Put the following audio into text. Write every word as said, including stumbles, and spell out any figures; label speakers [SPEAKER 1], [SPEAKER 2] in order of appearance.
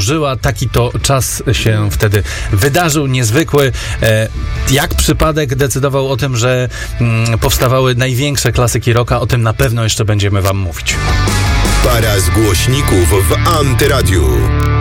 [SPEAKER 1] Żyła, taki to czas się wtedy wydarzył, niezwykły. E, jak przypadek decydował o tym, że mm, powstawały największe klasyki rocka, o tym na pewno jeszcze będziemy wam mówić.
[SPEAKER 2] Para z głośników w Antyradiu.